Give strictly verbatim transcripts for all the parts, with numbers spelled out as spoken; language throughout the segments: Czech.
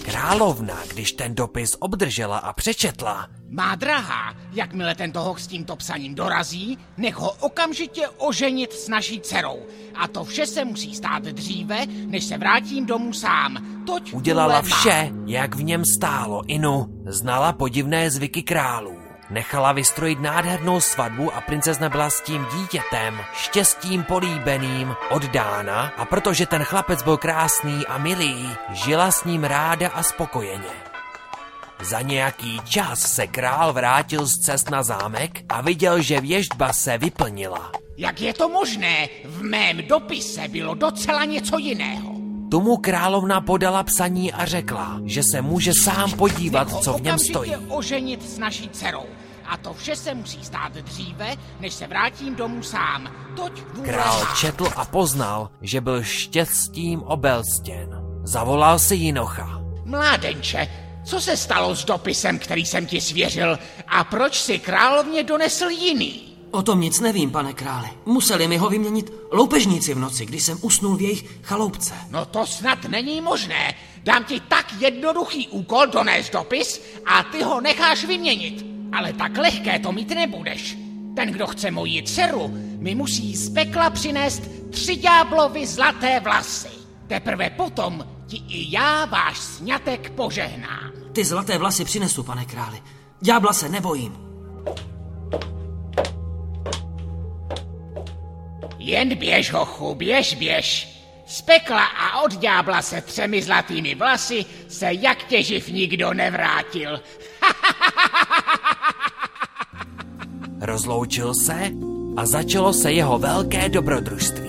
Královna, když ten dopis obdržela a přečetla: Má drahá, jakmile tento hoch s tímto psaním dorazí, nech ho okamžitě oženit s naší dcerou. A to vše se musí stát dříve, než se vrátím domů sám. Toť udělala vše, jak v něm stálo. Inu znala podivné zvyky králů. Nechala vystrojit nádhernou svatbu a princezna byla s tím dítětem, štěstím políbeným, oddána, a protože ten chlapec byl krásný a milý, žila s ním ráda a spokojeně. Za nějaký čas se král vrátil z cest na zámek a viděl, že věštba se vyplnila. Jak je to možné? V mém dopise bylo docela něco jiného. Tomu královna podala psaní a řekla, že se může sám podívat, co v něm stojí. Oženit s naší dcerou. A to vše se musí stát dříve, než se vrátím domů sám. Toť král četl a poznal, že byl štěstím obelstěn. Zavolal si Jinocha. Mládenče, co se stalo s dopisem, který jsem ti svěřil, a proč si královně donesl jiný? O tom nic nevím, pane králi. Museli mi ho vyměnit loupežníci v noci, když jsem usnul v jejich chaloupce. No to snad není možné. Dám ti tak jednoduchý úkol donést dopis a ty ho necháš vyměnit. Ale tak lehké to mít nebudeš. Ten, kdo chce moji dceru, mi musí z pekla přinést tři ďáblovy zlaté vlasy. Teprve potom ti i já váš sňatek požehnám. Ty zlaté vlasy přinesu, pane králi. Ďábla se nebojím. Jen běž, hochu, běž, běž. Z pekla a od ďábla se třemi zlatými vlasy se jak těživ nikdo nevrátil. Rozloučil se a začalo se jeho velké dobrodružství.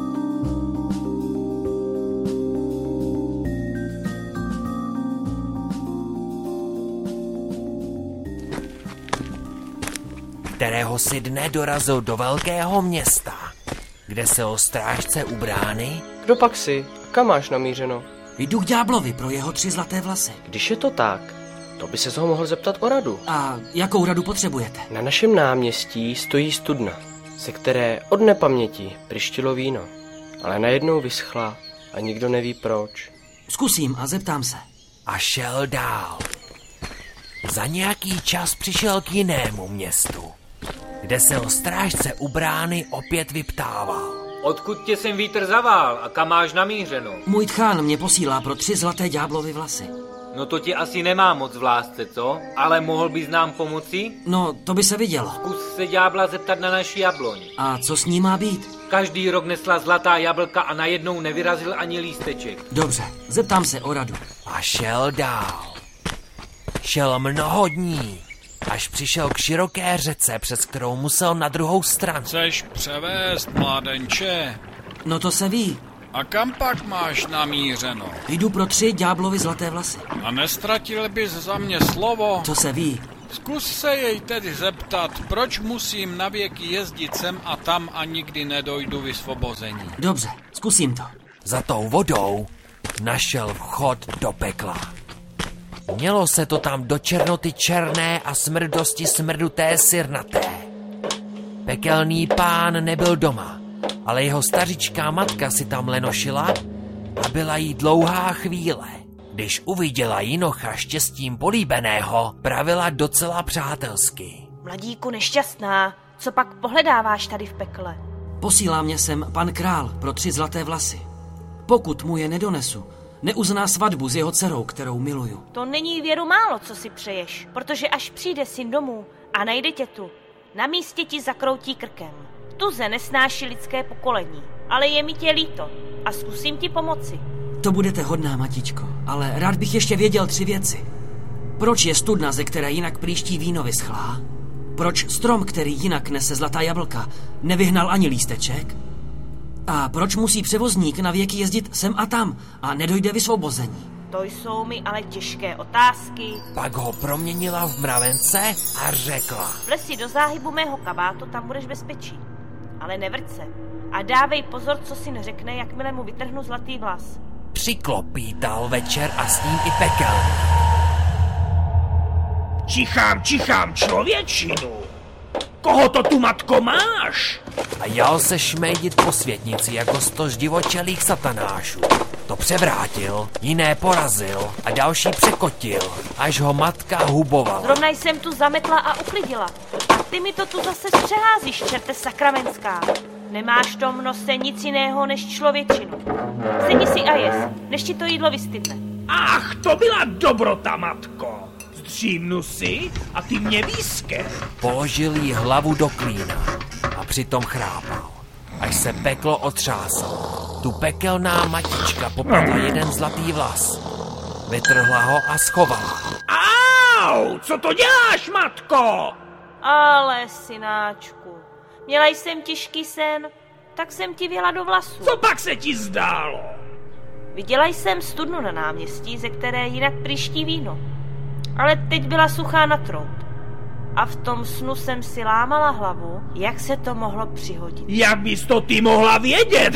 Kterého si dne dorazil do velkého města, kde se o strážce u brány... Kdo pak jsi? Kam máš namířeno? Jdu k ďáblovi pro jeho tři zlaté vlasy. Když je to tak, to by se ho mohl zeptat o radu. A jakou radu potřebujete? Na našem náměstí stojí studna, ze které od nepaměti prištilo víno, ale najednou vyschla a nikdo neví proč. Zkusím a zeptám se. A šel dál. Za nějaký čas přišel k jinému městu, kde se o strážce u brány opět vyptával. Odkud tě sem vítr zavál a kam máš namířeno? Můj tchán mě posílá pro tři zlaté ďáblovy vlasy. No to ti asi nemá moc v lásce, co? Ale mohl bys nám pomoci? No, to by se vidělo. Zkus se ďábla zeptat na naši jabloň. A co s ní má být? Každý rok nesla zlatá jablka a najednou nevyrazil ani lísteček. Dobře, zeptám se o radu. A šel dál. Šel mnoho dní, až přišel k široké řece, přes kterou musel na druhou stranu. Chceš převést, mládenče? No to se ví. A kam pak máš namířeno? Jdu pro tři ďáblovy zlaté vlasy. A nestratil bys za mě slovo? To se ví. Zkus se jej tedy zeptat, proč musím navěky jezdit sem a tam a nikdy nedojdu vysvobození. Dobře, zkusím to. Za tou vodou našel vchod do pekla. Mělo se to tam do černoty černé a smrdosti smrduté sirnaté. Pekelný pán nebyl doma, ale jeho stařičká matka si tam lenošila a byla jí dlouhá chvíle. Když uviděla Jinocha štěstím políbeného, pravila docela přátelsky. Mladíku nešťastná, co pak pohledáváš tady v pekle? Posílá mě sem pan král pro tři zlaté vlasy. Pokud mu je nedonesu, neuzná svatbu s jeho dcerou, kterou miluju. To není věru málo, co si přeješ, protože až přijde syn domů a najde tě tu, na místě ti zakroutí krkem. Tuze nesnáší lidské pokolení, ale je mi tě líto a zkusím ti pomoci. To budete hodná, matičko, ale rád bych ještě věděl tři věci. Proč je studna, ze které jinak prýští víno, vyschlá? Proč strom, který jinak nese zlatá jablka, nevyhnal ani lísteček? A proč musí převozník na věky jezdit sem a tam a nedojde vysvobození? To jsou mi ale těžké otázky. Pak ho proměnila v mravence a řekla. Vlez si do záhybu mého kabátu, tam budeš bezpečí. Ale nevrť se a dávej pozor, co si neřekne, jakmile mu vytrhnu zlatý vlas. Přiklopítal večer a s ním i pekel. Čichám, čichám, člověčinu. Koho to tu, matko, máš? A jel se šmejdit po světnici jako sto divočelých satanášů. to převrátil, jiné porazil a další překotil, až ho matka hubovala. Zrovna jsem tu zametla a uklidila. A ty mi to tu zase přeházíš, čerte sakramenská. Nemáš v tom nose nic jiného než člověčinu. Sedni si a jes, než ti to jídlo vystydne. Ach, to byla dobrota, matko. Zdřímnu si a ty mě výske. Položil jí hlavu do klína a přitom chrápal, až se peklo otřásalo. Tu pekelná matička popadla jeden zlatý vlas. Vytrhla ho a schovala. Au, co to děláš, matko? Ale, synáčku, měla jsem těžký sen, tak jsem ti věla do vlasů. Co pak se ti zdálo? Viděla jsem studnu na náměstí, ze které jinak pryští víno. Ale teď byla suchá na trout. A v tom snu jsem si lámala hlavu, jak se to mohlo přihodit. Jak bys to ty mohla vědět?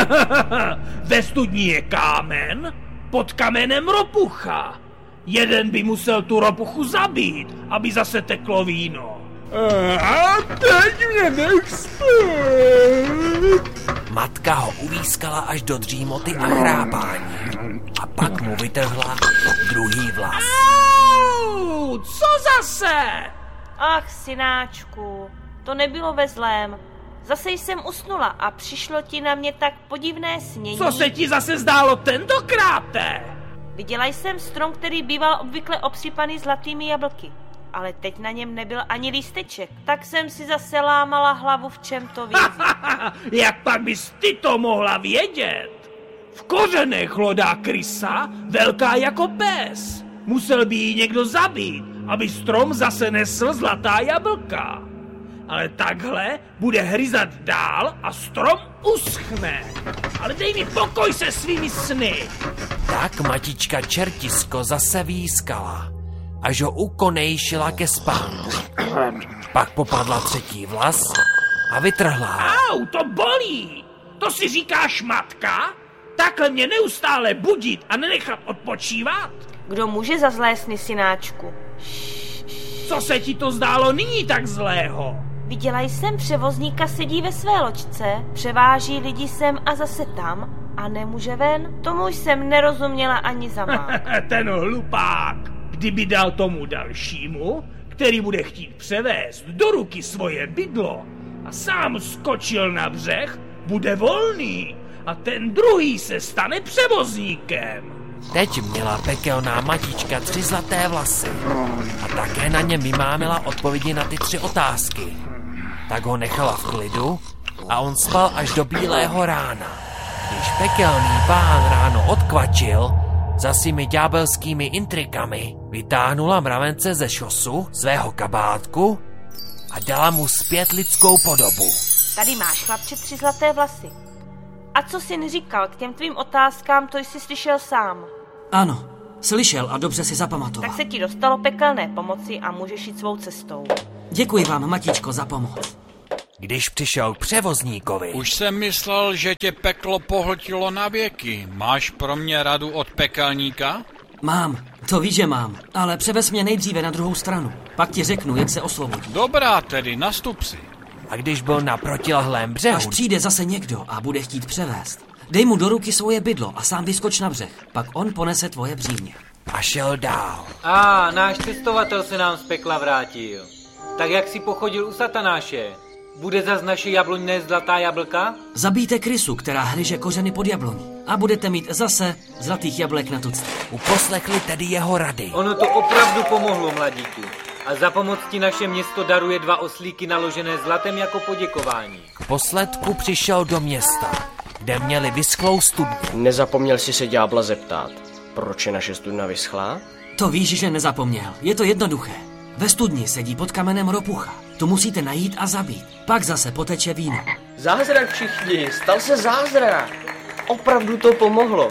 Ve studni je kámen, pod kamenem ropucha. Jeden by musel tu ropuchu zabít, aby zase teklo víno. A teď mě nech spát. Matka ho uvískala až do dřímoty a chrápání. A pak mu vytrhla druhý vlas. Au, co zase? Ach, synáčku, to nebylo ve zlém. Zase jsem usnula a přišlo ti na mě tak podivné snění. Co se ti zase zdálo tentokráte? Viděla jsem strom, který býval obvykle obsypaný zlatými jablky. Ale teď na něm nebyl ani lísteček. Tak jsem si zase lámala hlavu, v čem to vězí. Jak pak bys ty to mohla vědět? V kořenech hlodá krysa, velká jako pes. Musel by ji někdo zabít, aby strom zase nesl zlatá jablka. Ale takhle bude hryzat dál a strom uschne. Ale dej mi pokoj se svými sny. Tak matička čertisko zase výskala, až ho ukonejšila ke spánku. Pak popadla třetí vlas a vytrhla. Au, to bolí. To si říkáš matka? Takhle mě neustále budit a nenechat odpočívat? Kdo může za zlé sny, synáčku? Co se ti to zdálo nyní tak zlého? Viděla jsem převozníka, sedí ve své loďce, převáží lidi sem a zase tam a nemůže ven. Tomu jsem nerozuměla ani za mák. Ten hlupák, kdyby dal tomu dalšímu, který bude chtít převést do ruky svoje bydlo a sám skočil na břeh, bude volný a ten druhý se stane převozníkem. Teď měla pekelná matička tři zlaté vlasy a také na ně vymámila odpovědi na ty tři otázky. Tak ho nechala v klidu a on spal až do bílého rána. Když pekelný pán ráno odkvačil, za svými ďábelskými intrikami vytáhnula mravence ze šosu, svého kabátku a dala mu zpět lidskou podobu. Tady máš, chlapče, tři zlaté vlasy. A co jsi neříkal k těm tvým otázkám, to jsi slyšel sám. Ano, slyšel a dobře si zapamatoval. Tak se ti dostalo pekelné pomoci a můžeš jít svou cestou. Děkuji vám, matičko, za pomoc. Když přišel k převozníkovi... Už jsem myslel, že tě peklo pohltilo na věky. Máš pro mě radu od pekelníka? Mám, to víš, že mám, ale převez mě nejdříve na druhou stranu. Pak ti řeknu, jak se osvobodí. Dobrá tedy, nastup si. A když byl na protilehlém břehu... Až přijde zase někdo a bude chtít převést, dej mu do ruky svoje bydlo a sám vyskoč na břeh. Pak on ponese tvoje břímě. A šel dál. A náš cestovatel se nám z pekla vrátil. Tak jak si pochodil u satanáše? Bude zas naše jabloňné zlatá jablka? Zabijte krysu, která hryže kořeny pod jabloní. A budete mít zase zlatých jablek na tucty. Uposlechli tedy jeho rady. Ono to opravdu pomohlo, mladíku. A za pomoc ti naše město daruje dva oslíky naložené zlatem jako poděkování. K posledku přišel do města, kde měli vyschlou studnu. Nezapomněl jsi se ďábla zeptat, proč je naše studna vyschlá? To víš, že nezapomněl. Je to jednoduché. Ve studni sedí pod kamenem ropucha. Tu musíte najít a zabít. Pak zase poteče víno. Zázrak všichni, stal se zázrak. Opravdu to pomohlo.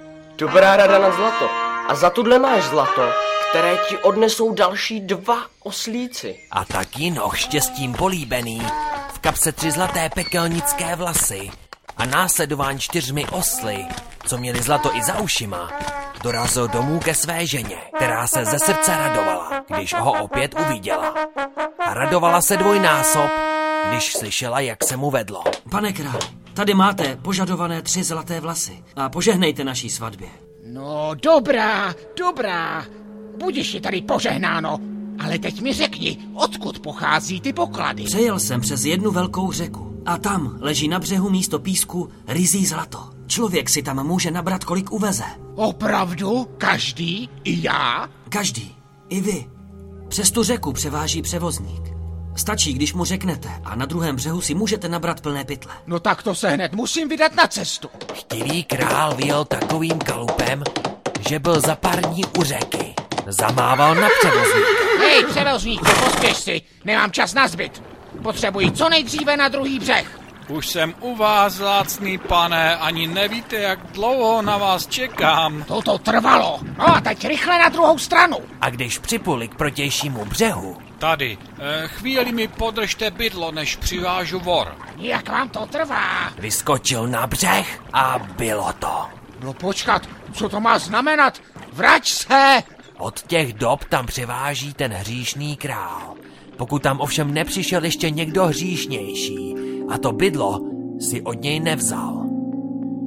Dobrá rada na zlato. A za tudle máš zlato, které ti odnesou další dva oslíci. A tak Jinoch štěstím políbený, v kapse tři zlaté pekelnické vlasy a následován čtyřmi osly, co měli zlato i za ušima, dorazil domů ke své ženě, která se ze srdce radovala, když ho opět uviděla. A radovala se dvojnásob, když slyšela, jak se mu vedlo. Pane králi, Tady máte požadované tři zlaté vlasy a požehnejte naší svatbě. No dobrá, dobrá. Budiš je tady požehnáno. Ale teď mi řekni, odkud pochází ty poklady. Přejel jsem přes jednu velkou řeku a tam leží na břehu místo písku ryzí zlato. Člověk si tam může nabrat, kolik uveze. Opravdu? Každý? I já? Každý. I vy. Přes tu řeku převáží převozník. Stačí, když mu řeknete a na druhém břehu si můžete nabrat plné pytle. No tak to se hned musím vydat na cestu. Chtivý král vyjel takovým kalupem, že byl za pár dní u řeky. Zamával na převozníka. Hej, převozníku, pospěš si. Nemám čas na zbyt. Potřebuji co nejdříve na druhý břeh. Už jsem u vás, vzácný pane, ani nevíte, jak dlouho na vás čekám. Toto trvalo. No a teď rychle na druhou stranu. A když připluli k protějšímu břehu... Tady, eh, chvíli mi podržte bydlo, než přivážu vor. Jak vám to trvá? Vyskočil na břeh a bylo to. No počkat, co to má znamenat? Vrať se! Od těch dob tam přiváží ten hříšný král. Pokud tam ovšem nepřišel ještě někdo hříšnější a to bydlo si od něj nevzal.